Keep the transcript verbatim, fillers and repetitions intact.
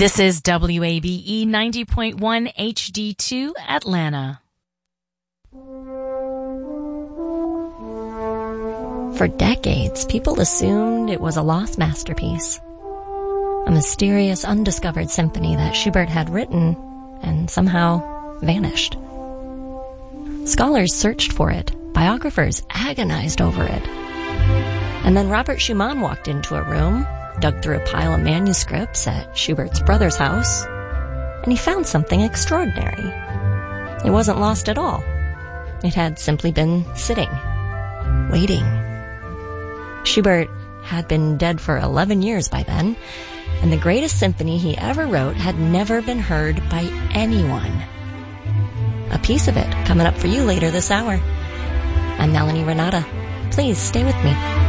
This is W A B E ninety point one H D two Atlanta. For decades, people assumed it was a lost masterpiece. A mysterious, undiscovered symphony that Schubert had written and somehow vanished. Scholars searched for it. Biographers agonized over it. And then Robert Schumann walked into a room, dug through a pile of manuscripts at Schubert's brother's house, and he found something extraordinary. It wasn't lost at all. It had simply been sitting, waiting. Schubert had been dead for eleven years by then, and the greatest symphony he ever wrote had never been heard by anyone. A piece of it coming up for you later this hour. I'm Melanie Renata. Please stay with me.